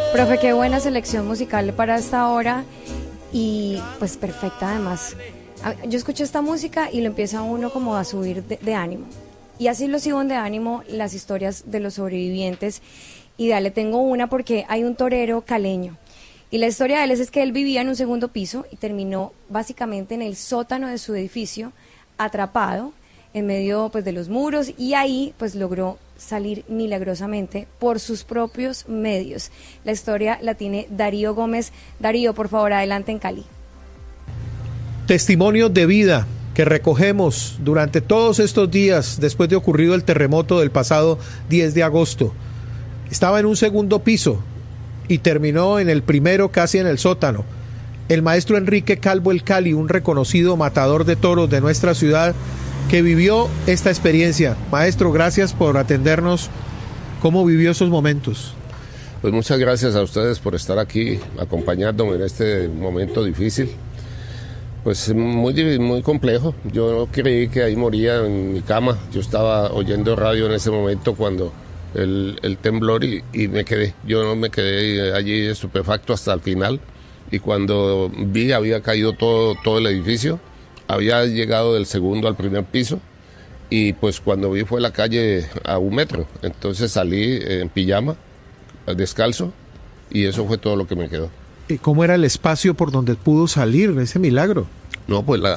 Profe, qué buena selección musical para esta hora y pues perfecta además. Yo escucho esta música y lo empieza uno como a subir de ánimo. Y así lo suben de ánimo las historias de los sobrevivientes. Y dale, tengo una porque hay un torero caleño. Y la historia de él es que él vivía en un segundo piso y terminó básicamente en el sótano de su edificio, atrapado en medio pues de los muros, y ahí pues logró salir milagrosamente por sus propios medios. La historia la tiene Darío Gómez. Darío, por favor, adelante en Cali. Testimonios de vida que recogemos durante todos estos días después de ocurrido el terremoto del pasado 10 de agosto. Estaba en un segundo piso y terminó en el primero, casi en el sótano. El maestro Enrique Calvo El Cali, un reconocido matador de toros de nuestra ciudad, que vivió esta experiencia. Maestro, gracias por atendernos. ¿Cómo vivió esos momentos? Pues muchas gracias a ustedes por estar aquí acompañándome en este momento difícil. Pues muy complejo. Yo creí que ahí moría en mi cama. Yo estaba oyendo radio en ese momento cuando el temblor y me quedé. Yo no me quedé allí estupefacto hasta el final. Y cuando vi, había caído todo el edificio. Había llegado del segundo al primer piso y pues cuando vi fue la calle a 1 metro. Entonces salí en pijama, descalzo, y eso fue todo lo que me quedó. ¿Y cómo era el espacio por donde pudo salir ese milagro? No, pues